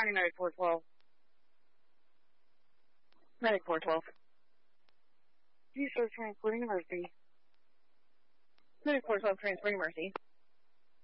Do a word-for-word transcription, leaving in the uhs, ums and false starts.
County Medic four twelve. Medic four twelve. You start transporting Mercy. Medic four twelve, transporting Mercy.